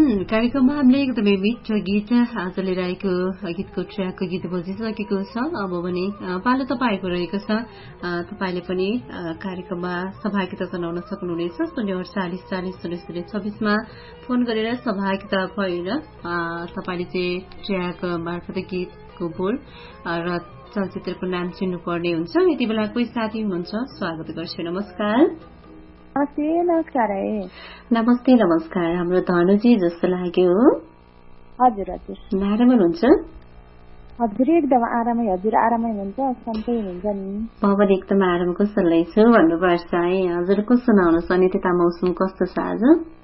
कार्यक्रममा हामीले एकदमै मिठो गीत आज लिएर आएको गीतको ट्र्याकको गीत बजिसकेको छ। अब भने पालो तपाईँको रहेको छ। तपाईँले पनि कार्यक्रममा सहभागिता जनाउन सक्नुहुनेछ। 048404026मा फोन गरेर सहभागिता भएर तपाईँले चाहिँ ट्र्याक मार्फत गीतको बोल र चलचित्रको नाम चिन्नुपर्ने हुन्छ। यति बेला कोही साथी हुनुहुन्छ, स्वागत गर्छु। नमस्कार। नमस्कार। नमस्ते। नमस्कार। हाम्रो धनुजी जस्तो लाग्यो। हजुर हजुर। आरामै हुनुहुन्छ? हजुर एकदम आरामै। हजुर आरामै हुन्छ, सन्चै हुनुहुन्छ नि? म पनि एकदम आराम कुशलै छु भन्नुपर्छ है। हजुर को सुनाउनुहोस् अनि त्यता मौसम कस्तो छ आज?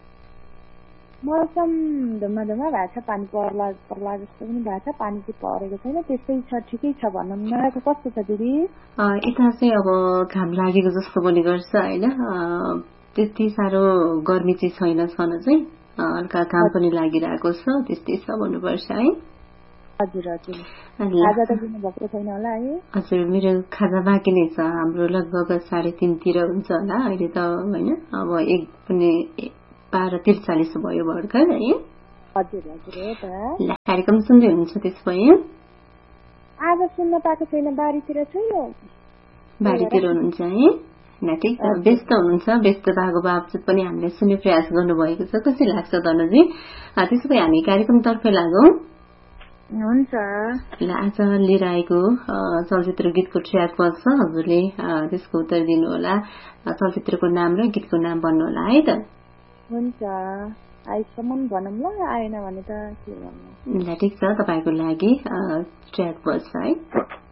मौसम धुम्मा भएको छ, पानी पर्ला जस्तो पनि भएको छ। पानी चाहिँ परेको छैन, त्यस्तै छ, ठिकै छ भनौँ न। कस्तो छ दिदी? यता चाहिँ अब घाम लागेको जस्तो पनि गर्छ होइन, त्यति साह्रो गर्मी चाहिँ छैन। छन चाहिँ हल्का घाम पनि लागिरहेको छ, त्यस्तै छ भन्नुपर्छ है। हजुर हजुर। खाजा त दिनुभएको छैन होला है? हजुर मेरो खाजा बाँकी नै छ। हाम्रो लगभग 3:30 हुन्छ होला अहिले त होइन। अब 12:43 भयो भर्खर है। हजुर हजुर हो त। कार्यक्रम सुन्दै हुनुहुन्छ त्यसो भए? आज सुन्न पाएको छैन, बारीतिर छैन। बारीतिर हुनुहुन्छ है? ठिक छ, व्यस्त हुनुहुन्छ। व्यस्त भएको बावजुद पनि हामीले सुन्ने प्रयास गर्नुभएको छ, खुसी लाग्छ धनुजी। त्यसो भए हामी कार्यक्रमतर्फ लागौँ। हुन्छ। ल आज लिएर आएको चलचित्र गीतको ट्र्याक बज्छ, हजुरले त्यसको उत्तर दिनुहोला। चलचित्रको नाम र गीतको नाम भन्नुहोला है त। हुन्छ, आइसम्म भनौँ ल, आएन भने त के भन्नु। ल ठिक छ, तपाईँको लागि ट्र्याक बज्छ है।